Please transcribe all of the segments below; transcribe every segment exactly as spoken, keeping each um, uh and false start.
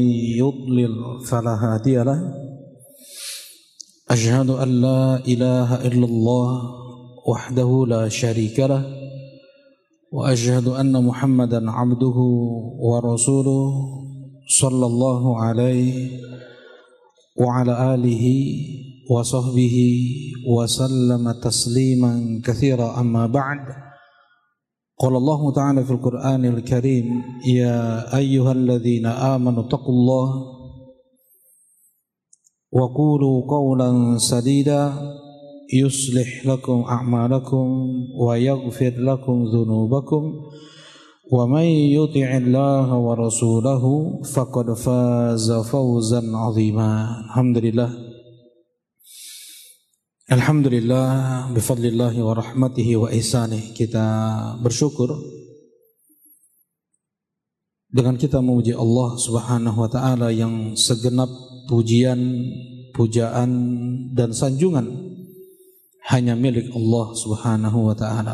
يضلل فلا هادي له أشهد أن لا إله إلا الله وحده لا شريك له وأشهد أن محمدا عبده ورسوله صلى الله عليه وعلى آله وصحبه وسلم تسليما كثيرا أما بعد قال الله تعالى في القرآن الكريم يا أيها الذين آمنوا اتقوا الله وقولوا قولا سديدا يصلح لكم أعمالكم ويغفر لكم ذنوبكم ومن يطع الله ورسوله فقد فاز فوزا عظيما. الحمد لله Alhamdulillah bifadlillahi wa rahmatihi wa ihsanih. Kita bersyukur dengan kita memuji Allah subhanahu wa ta'ala yang segenap pujian, pujaan dan sanjungan hanya milik Allah subhanahu wa ta'ala.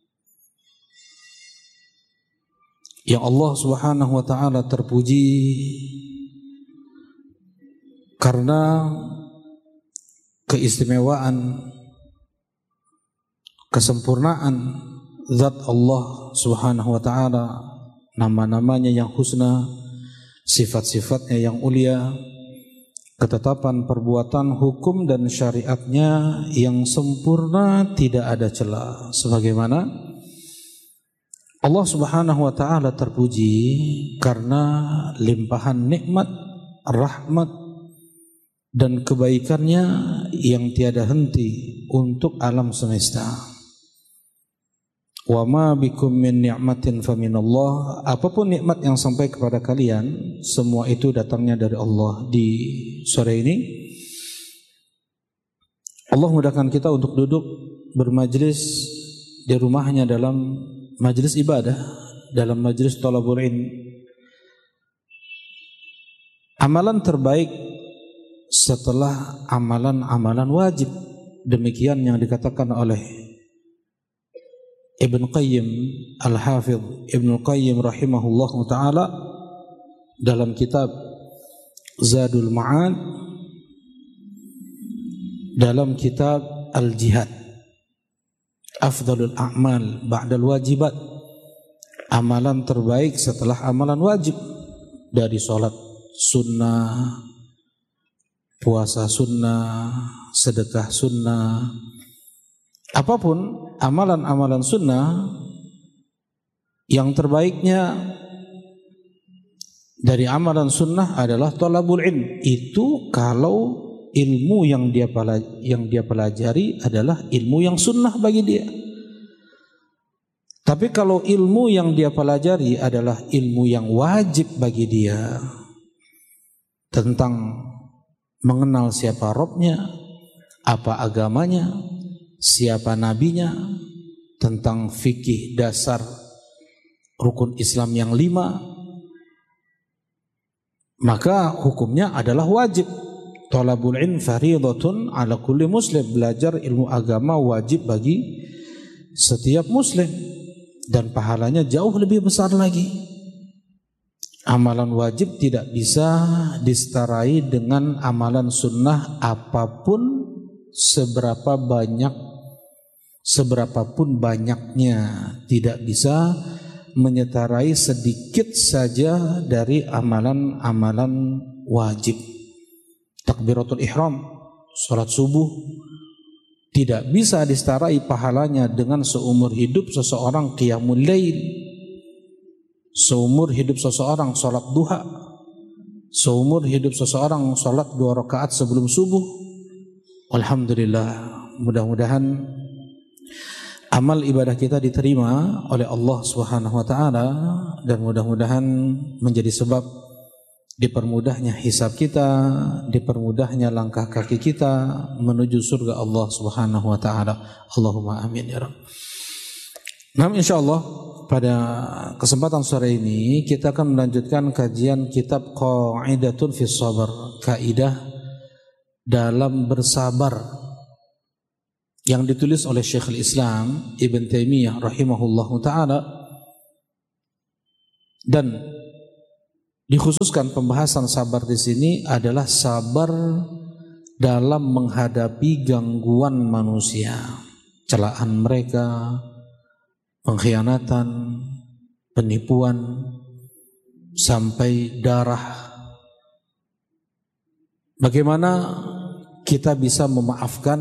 Yang Allah subhanahu wa ta'ala terpuji karena keistimewaan, kesempurnaan zat Allah subhanahu wa ta'ala, nama-namanya yang husna, sifat-sifatnya yang ulia, ketetapan perbuatan, hukum dan syariatnya yang sempurna, tidak ada celah. Sebagaimana Allah subhanahu wa ta'ala terpuji karena limpahan nikmat, rahmat dan kebaikannya yang tiada henti untuk alam semesta. Wa ma bikum min ni'matin faminallah. Apapun nikmat yang sampai kepada kalian, semua itu datangnya dari Allah. Di sore ini Allah mudahkan kita untuk duduk bermajlis di rumahnya dalam majlis ibadah, dalam majlis thalabul ilm. Amalan terbaik setelah amalan-amalan wajib, demikian yang dikatakan oleh Ibn Qayyim Al-Hafidh Ibn Qayyim rahimahullah ta'ala dalam kitab Zadul Ma'ad, dalam kitab Al-Jihad, afdalul a'mal ba'dal wajibat, amalan terbaik setelah amalan wajib, dari salat sunnah, puasa sunnah, sedekah sunnah, apapun amalan-amalan sunnah, yang terbaiknya dari amalan sunnah adalah thalabul ilm. Itu kalau ilmu yang dia yang dia pelajari adalah ilmu yang sunnah bagi dia. Tapi kalau ilmu yang dia pelajari adalah ilmu yang wajib bagi dia, tentang mengenal siapa Robnya, apa agamanya, siapa nabinya, tentang fikih dasar rukun Islam yang lima, maka hukumnya adalah wajib. Thalabul ilm fariidatun ala kulli muslim. Belajar ilmu agama wajib bagi setiap muslim, dan pahalanya jauh lebih besar lagi. Amalan wajib tidak bisa diseterai dengan amalan sunnah, apapun seberapa banyak, seberapapun banyaknya, tidak bisa menyetarai sedikit saja dari amalan-amalan wajib. Takbiratul ihram, salat subuh, tidak bisa diseterai pahalanya dengan seumur hidup seseorang qiyamul lail, seumur hidup seseorang salat duha, seumur hidup seseorang salat dua rakaat sebelum subuh. Alhamdulillah, mudah-mudahan amal ibadah kita diterima oleh Allah Subhanahu wa taala, dan mudah-mudahan menjadi sebab dipermudahnya hisab kita, dipermudahnya langkah kaki kita menuju surga Allah Subhanahu wa taala. Allahumma amin ya rabb. Nah, insyaallah pada kesempatan sore ini kita akan melanjutkan kajian kitab Qaidatun fi Sabr, kaidah dalam bersabar, yang ditulis oleh Syekhul Islam Ibn Taimiyah rahimahullahu taala. Dan dikhususkan pembahasan sabar di sini adalah sabar dalam menghadapi gangguan manusia, celaan mereka, pengkhianatan, penipuan, sampai darah. Bagaimana kita bisa memaafkan,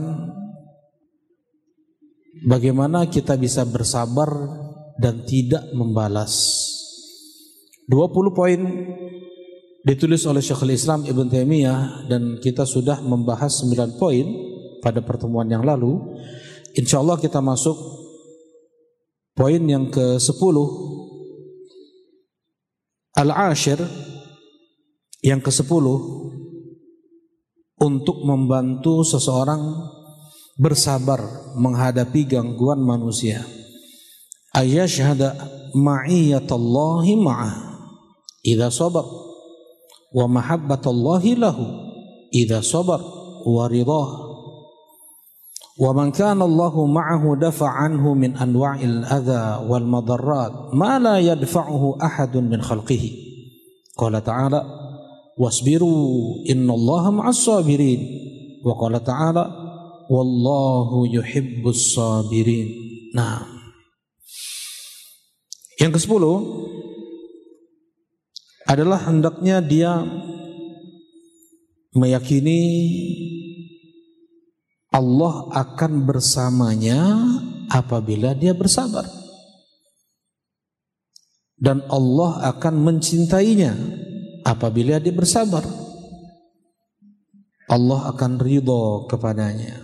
bagaimana kita bisa bersabar dan tidak membalas. dua puluh poin ditulis oleh Syekhul Islam Ibn Taimiyah, dan kita sudah membahas sembilan poin pada pertemuan yang lalu. Insyaallah kita masuk poin yang ke sepuluh, Al-Ashir, yang ke sepuluh, untuk membantu seseorang bersabar menghadapi gangguan manusia. Ayyashhada ma'iyatallahi ma'ah idza sabar wa mahabbatallahi lahu idza sabar wa ridah wa man kana Allahu ma'ahu dafa'a anhu min anwa'il adha wal madarrat ma la yadfa'uhu ahadun min khalqihi. Qala ta'ala wasbiru innallaha ma'as sabirin, wa qala ta'ala wallahu yuhibbus sabirin. Nah, yang ke sepuluh adalah hendaknya dia meyakini Allah akan bersamanya apabila dia bersabar, dan Allah akan mencintainya apabila dia bersabar. Allah akan ridho kepadanya.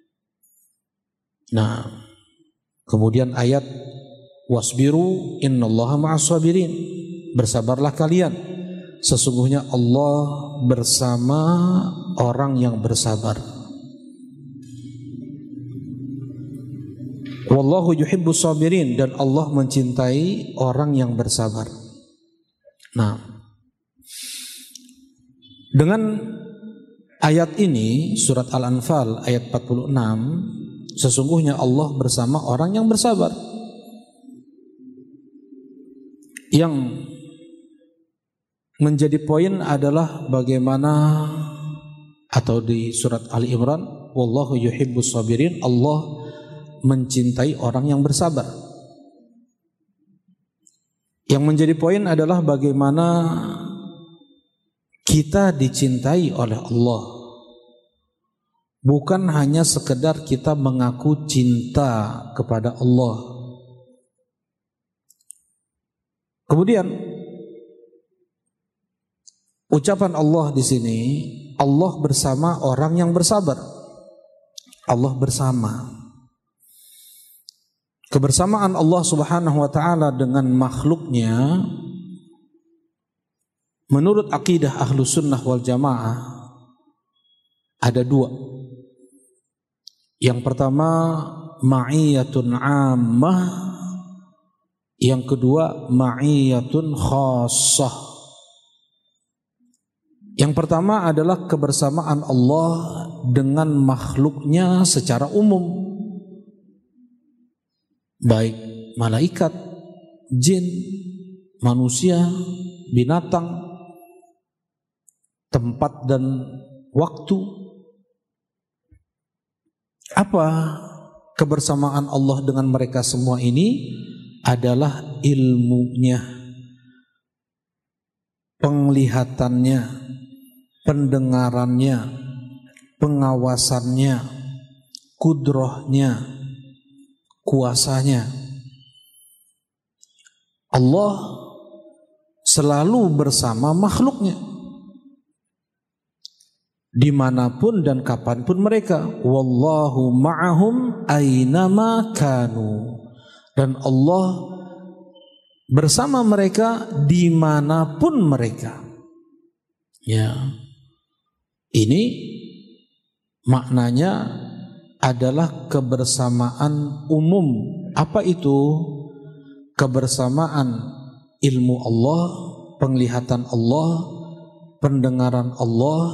Nah, kemudian ayat wasbiru innallaha ma'as sabirin, bersabarlah kalian, sesungguhnya Allah bersama orang yang bersabar. Wallahu yuhibbus sabirin, dan Allah mencintai orang yang bersabar. Nah, dengan ayat ini, surat Al-Anfal ayat empat puluh enam, sesungguhnya Allah bersama orang yang bersabar. Yang menjadi poin adalah bagaimana, atau di surat Ali Imran, wallahu yuhibbus sabirin, Allah mencintai orang yang bersabar. Yang menjadi poin adalah bagaimana kita dicintai oleh Allah, bukan hanya sekedar kita mengaku cinta kepada Allah. Kemudian ucapan Allah di sini, Allah bersama orang yang bersabar. Allah bersama. Kebersamaan Allah Subhanahu wa taala dengan makhluknya menurut akidah Ahlus Sunnah wal Jamaah ada dua. Yang pertama ma'iyatun 'ammah, yang kedua ma'iyatun khassah. Yang pertama adalah kebersamaan Allah dengan makhluknya secara umum, baik malaikat, jin, manusia, binatang, tempat dan waktu. Apa kebersamaan Allah dengan mereka semua ini? Adalah ilmunya, penglihatannya, pendengarannya, pengawasannya, kudrahnya, kuasanya. Allah selalu bersama makhluknya dimanapun dan kapanpun mereka. Wallahu ma'ahum aynama kanu, dan Allah bersama mereka dimanapun mereka. Ya, ini maknanya adalah kebersamaan umum. Apa itu? Kebersamaan ilmu Allah, penglihatan Allah, pendengaran Allah,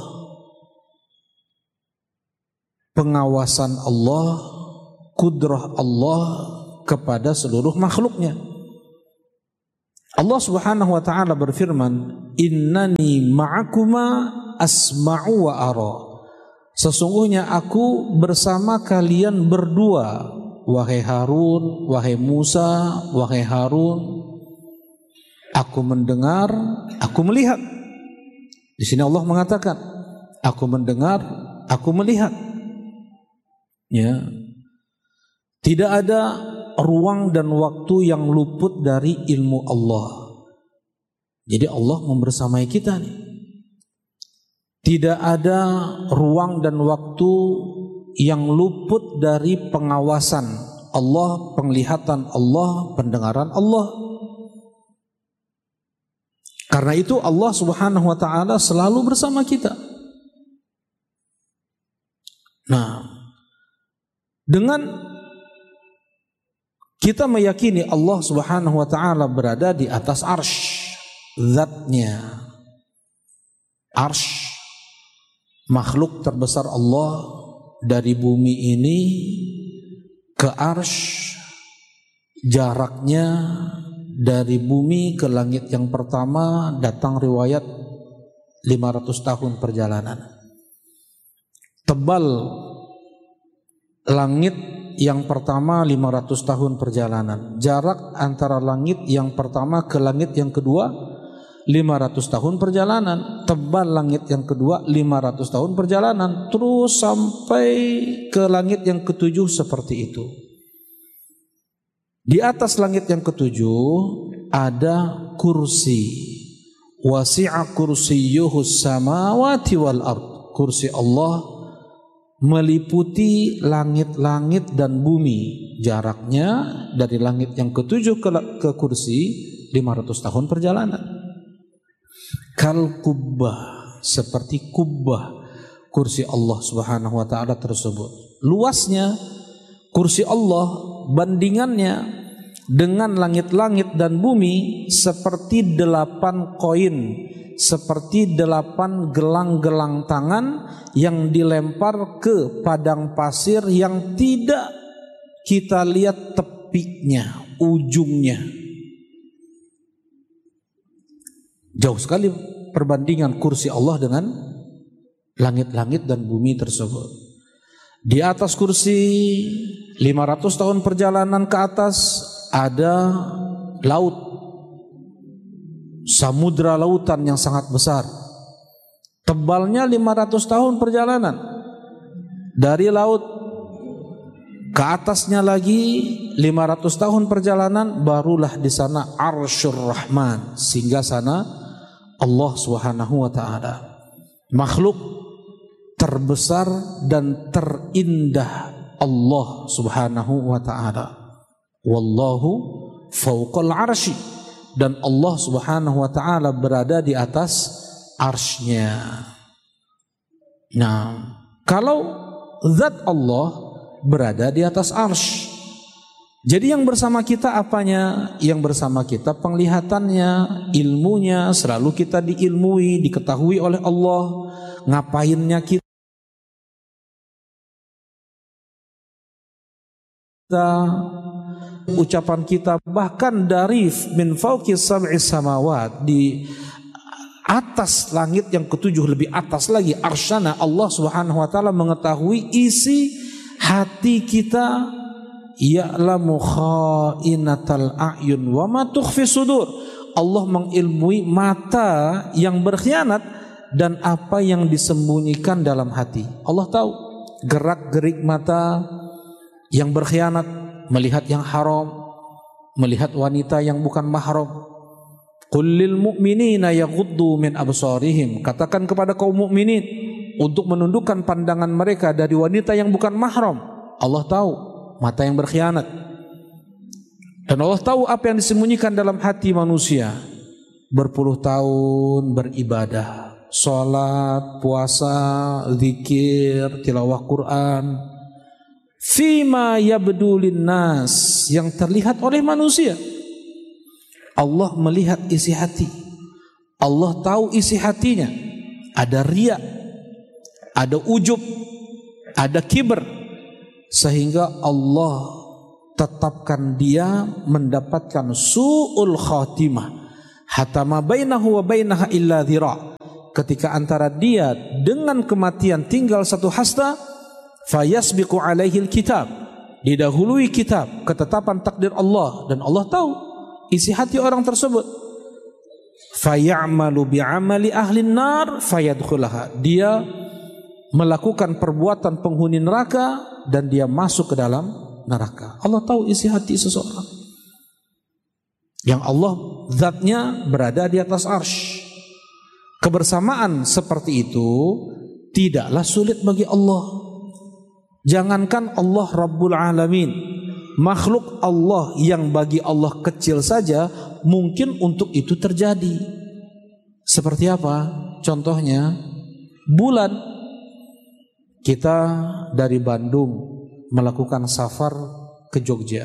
pengawasan Allah, kudrah Allah kepada seluruh makhluknya. Allah Subhanahu wa taala berfirman, "Innani ma'akuma asma'u wa ara." Sesungguhnya aku bersama kalian berdua, wahai Harun, wahai Musa, wahai Harun. Aku mendengar, aku melihat. Di sini Allah mengatakan, aku mendengar, aku melihat. Ya. Tidak ada ruang dan waktu yang luput dari ilmu Allah. Jadi Allah membersamai kita nih. Tidak ada ruang dan waktu yang luput dari pengawasan Allah, penglihatan Allah, pendengaran Allah. Karena itu Allah Subhanahu wa taala selalu bersama kita. Nah, dengan kita meyakini Allah Subhanahu wa taala berada di atas arsy, zatnya. Arsy, makhluk terbesar Allah, dari bumi ini ke arsy jaraknya dari bumi ke langit yang pertama datang riwayat lima ratus tahun perjalanan. Tebal langit yang pertama lima ratus tahun perjalanan. Jarak antara langit yang pertama ke langit yang kedua lima ratus tahun perjalanan. Tebal langit yang kedua lima ratus tahun perjalanan. Terus sampai ke langit yang ketujuh seperti itu. Di atas langit yang ketujuh ada kursi. Wasi'a kursiyyuhus samawati wal ard. Kursi Allah meliputi langit-langit dan bumi. Jaraknya dari langit yang ketujuh ke, ke kursi lima ratus tahun perjalanan. Kal kubbah, seperti kubbah kursi Allah Subhanahu wa taala tersebut. Luasnya kursi Allah bandingannya dengan langit-langit dan bumi seperti delapan koin, seperti delapan gelang-gelang tangan yang dilempar ke padang pasir yang tidak kita lihat tepinya, ujungnya. Jauh sekali perbandingan kursi Allah dengan langit-langit dan bumi tersebut. Di atas kursi lima ratus tahun perjalanan ke atas ada laut, samudra lautan yang sangat besar. Tebalnya lima ratus tahun perjalanan. Dari laut ke atasnya lagi lima ratus tahun perjalanan, barulah di sana Arsyur Rahman, sehingga sana Allah Subhanahu wa taala. Makhluk terbesar dan terindah Allah Subhanahu wa taala. Wallahu fauqal arsy, dan Allah Subhanahu wa taala berada di atas arsy-Nya. Nah, kalau zat Allah berada di atas arsy, jadi yang bersama kita apanya? Yang bersama kita penglihatannya, ilmunya, selalu kita diilmui, diketahui oleh Allah. Ngapainnya kita, ucapan kita, bahkan dari min fauqis sab'is samawat, di atas langit yang ketujuh, lebih atas lagi arsyana, Allah Subhanahu wa taala mengetahui isi hati kita. Ya'lamu kha'inatal a'yun wa ma tukhfi sudur. Allah mengilmui mata yang berkhianat dan apa yang disembunyikan dalam hati. Allah tahu gerak-gerik mata yang berkhianat, melihat yang haram, melihat wanita yang bukan mahram. Qul lil mu'minina yaghuddu min absarihim. Katakan kepada kaum mukminin untuk menundukkan pandangan mereka dari wanita yang bukan mahram. Allah tahu mata yang berkhianat. Dan Allah tahu apa yang disembunyikan dalam hati manusia. Berpuluh tahun beribadah, salat, puasa, zikir, tilawah Quran, fima yabdulin nas, yang terlihat oleh manusia. Allah melihat isi hati. Allah tahu isi hatinya. Ada riya, ada ujub, ada kibr, sehingga Allah tetapkan dia mendapatkan su'ul khatimah, hatta ma bainahu wa bainaha illa dhira'. Ketika antara dia dengan kematian tinggal satu hasta, fayasbiqu alaihil kitab, didahului kitab, ketetapan takdir Allah, dan Allah tahu isi hati orang tersebut. Fayamalu bi'amali ahli nar fayadkhulaha, dia melakukan perbuatan penghuni neraka dan dia masuk ke dalam neraka. Allah tahu isi hati seseorang. Yang Allah zatnya berada di atas arsy. Kebersamaan seperti itu tidaklah sulit bagi Allah. Jangankan Allah Rabbul Alamin, makhluk Allah yang bagi Allah kecil saja mungkin untuk itu terjadi. Seperti apa? Contohnya bulan. Kita dari Bandung melakukan safar ke Jogja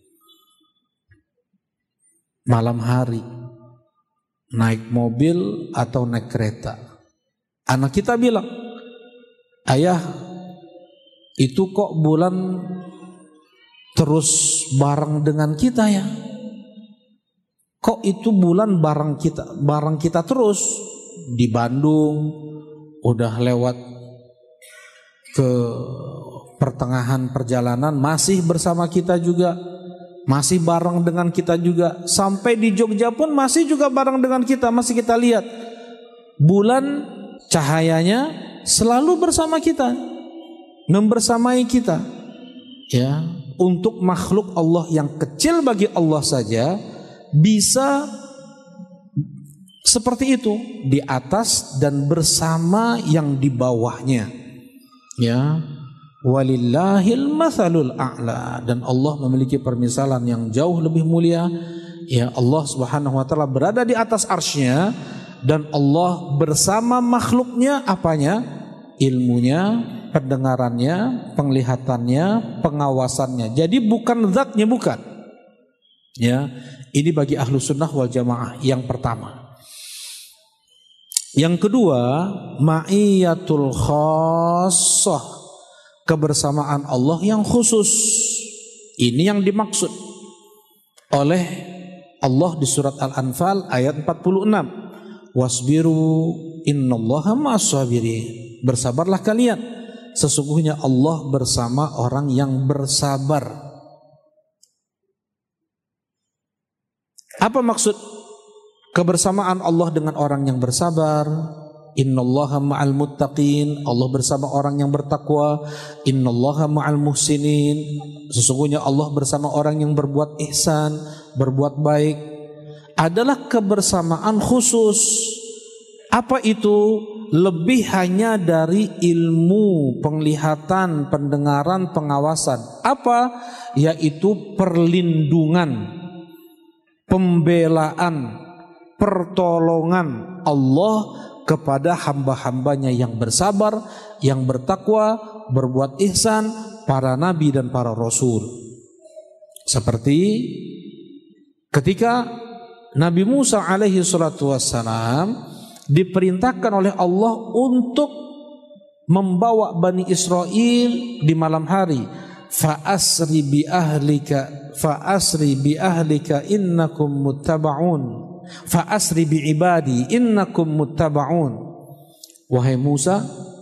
malam hari, naik mobil atau naik kereta. Anak kita bilang, ayah, itu kok bulan terus bareng dengan kita ya? Kok itu bulan bareng kita, bareng kita terus di Bandung, udah lewat ke pertengahan perjalanan masih bersama kita juga, masih bareng dengan kita juga, sampai di Jogja pun masih juga bareng dengan kita, masih kita lihat bulan cahayanya selalu bersama kita, membersamai kita. Ya, untuk makhluk Allah yang kecil bagi Allah saja bisa seperti itu, di atas dan bersama yang di bawahnya. Ya, walillahil matsalul a'la, dan Allah memiliki permisalan yang jauh lebih mulia. Ya, Allah Subhanahu wa taala berada di atas arsy-Nya dan Allah bersama makhluknya, apanya? Ilmunya, pendengarannya, penglihatannya, pengawasannya. Jadi bukan zatnya, bukan. Ya, ini bagi ahlu sunnah wal jamaah yang pertama. Yang kedua, ma'iyatul khassah, kebersamaan Allah yang khusus. Ini yang dimaksud oleh Allah di surat Al-Anfal ayat empat puluh enam. Wasbiru innallaha ma'as-sabirin. Bersabarlah kalian, sesungguhnya Allah bersama orang yang bersabar. Apa maksud kebersamaan Allah dengan orang yang bersabar? Innallaha ma'al muttaqin, Allah bersama orang yang bertakwa. Innallaha ma'al muhsinin, sesungguhnya Allah bersama orang yang berbuat ihsan, berbuat baik. Adalah kebersamaan khusus. Apa itu? Lebih hanya dari ilmu, penglihatan, pendengaran, pengawasan. Apa? Yaitu perlindungan, pembelaan, pertolongan Allah kepada hamba-hambanya yang bersabar, yang bertakwa, berbuat ihsan, para nabi dan para rasul. Seperti ketika Nabi Musa alaihi salatu wassalam diperintahkan oleh Allah untuk membawa Bani Israel di malam hari. Fa asri bi ahlika fa asri bi ahlika innakum muttaba'un. Fa asri bi ibadi innakum muttaba'un. Wahai Musa,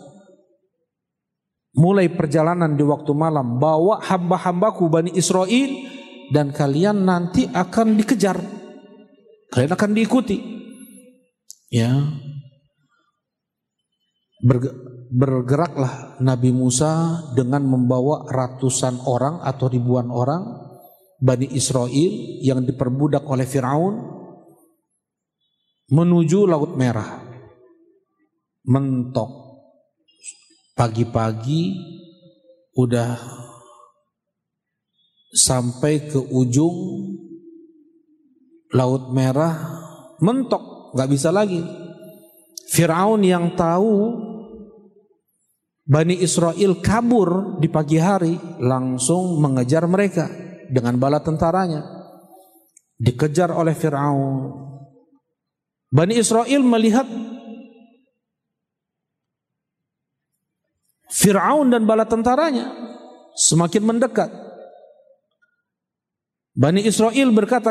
mulai perjalanan di waktu malam, bawa hamba-hambaku Bani Israel, dan kalian nanti akan dikejar, kalian akan diikuti. Ya, bergeraklah Nabi Musa dengan membawa ratusan orang atau ribuan orang Bani Israel yang diperbudak oleh Fir'aun menuju Laut Merah. Mentok pagi-pagi udah sampai ke ujung Laut Merah, mentok, gak bisa lagi. Fir'aun yang tahu Bani Israel kabur di pagi hari langsung mengejar mereka dengan bala tentaranya. Dikejar oleh Fir'aun. Bani Israel melihat Fir'aun dan bala tentaranya semakin mendekat. Bani Israel berkata